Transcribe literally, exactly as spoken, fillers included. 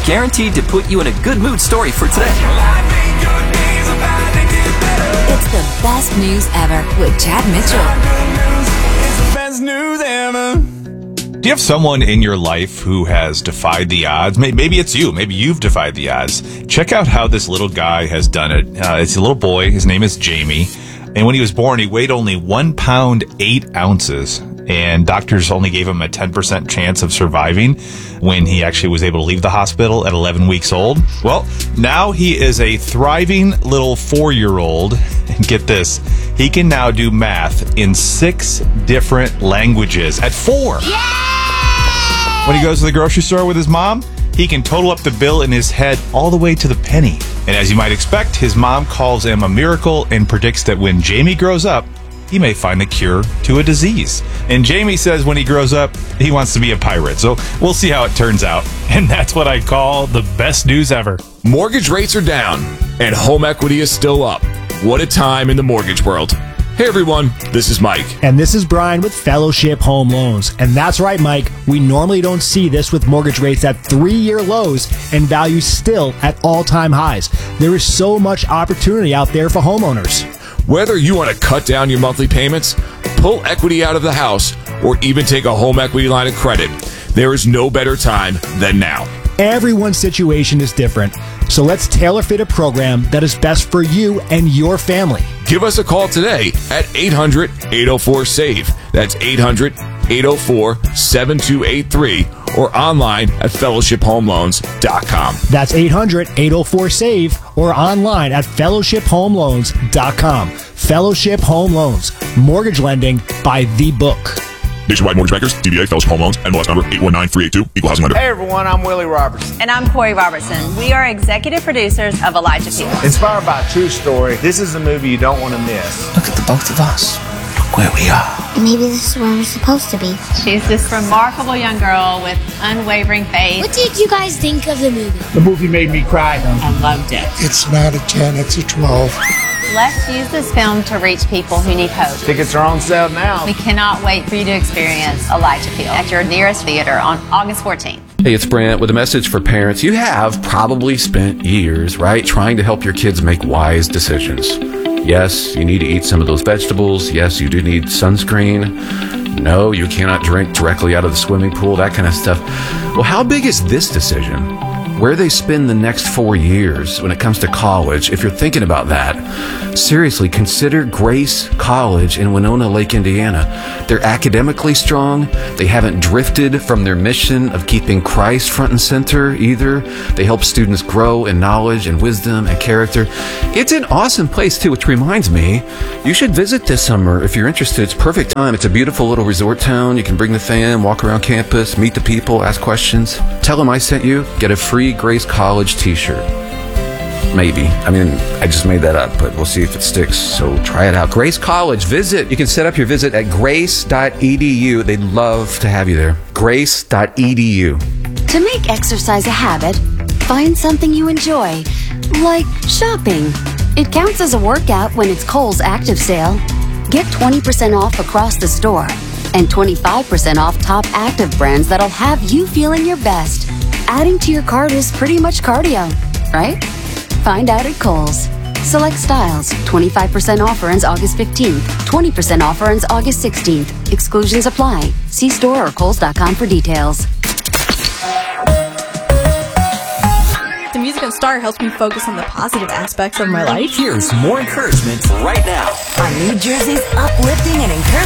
guaranteed to put you in a good mood story for today. It's the best news ever with Chad Mitchell. Best news ever. Do you have someone in your life who has defied the odds? Maybe it's you. Maybe you've defied the odds. Check out how this little guy has done it. Uh, it's a little boy. His name is Jamie. And when he was born, he weighed only one pound, eight ounces. And doctors only gave him a ten percent chance of surviving when he actually was able to leave the hospital at eleven weeks old. Well, now he is a thriving little four-year-old. And get this, he can now do math in six different languages at four. Yeah! When he goes to the grocery store with his mom, he can total up the bill in his head all the way to the penny. And as you might expect, his mom calls him a miracle and predicts that when Jamie grows up, he may find the cure to a disease. And Jamie says when he grows up, he wants to be a pirate. So we'll see how it turns out. And that's what I call the best news ever. Mortgage rates are down, and home equity is still up. What a time in the mortgage world. Hey everyone, this is Mike. And this is Brian with Fellowship Home Loans. And that's right, Mike. We normally don't see this with mortgage rates at three-year lows and values still at all-time highs. There is so much opportunity out there for homeowners. Whether you want to cut down your monthly payments, pull equity out of the house, or even take a home equity line of credit, there is no better time than now. Everyone's situation is different, so let's tailor fit a program that is best for you and your family. Give us a call today at eight hundred, eight oh four, SAVE. That's eight hundred, eight oh four, seven two eight three or online at fellowship home loans dot com. That's eight hundred, eight oh four, SAVE or online at fellowship home loans dot com. Fellowship Home Loans. Mortgage lending by the book. Nationwide Mortgage Bankers, D B A, Fellowship Home Loans, N M L S number eight one nine three eight two, Equal Housing Lender. Hey everyone, I'm Willie Robertson. And I'm Corey Robertson. We are executive producers of Elijah Peel. Inspired by a true story, this is a movie you don't want to miss. Look at the both of us. Look where we are. Maybe this is where we're supposed to be. She's this remarkable young girl with unwavering faith. What did you guys think of the movie? The movie made me cry. I loved it. It's not a ten, it's a twelve. Let's use this film to reach people who need hope. Tickets are on sale now. We cannot wait for you to experience Elijah Peel at your nearest theater on August fourteenth. Hey, it's Brant with a message for parents. You have probably spent years, right, trying to help your kids make wise decisions. Yes, you need to eat some of those vegetables. Yes, you do need sunscreen. No, you cannot drink directly out of the swimming pool, that kind of stuff. Well, how big is this decision? Where they spend the next four years when it comes to college, if you're thinking about that, seriously, consider Grace College in Winona Lake, Indiana. They're academically strong. They haven't drifted from their mission of keeping Christ front and center either. They help students grow in knowledge and wisdom and character. It's an awesome place, too, which reminds me, you should visit this summer if you're interested. It's perfect time. It's a beautiful little resort town. You can bring the fam, walk around campus, meet the people, ask questions. Tell them I sent you. Get a free Grace College t-shirt. Maybe. I mean, I just made that up, but we'll see if it sticks. So try it out. Grace College. Visit. You can set up your visit at grace dot e d u. They'd love to have you there. grace dot e d u. To make exercise a habit, find something you enjoy, like shopping. It counts as a workout when it's Kohl's Active Sale. Get twenty percent off across the store and twenty-five percent off top active brands that'll have you feeling your best. Adding to your cart is pretty much cardio, right? Find out at Kohl's. Select styles. twenty-five percent offer ends August fifteenth. twenty percent offer ends August sixteenth. Exclusions apply. See store or kohls dot com for details. The music on Star helps me focus on the positive aspects of my life. Here's more encouragement right now On New Jersey's uplifting and encouraging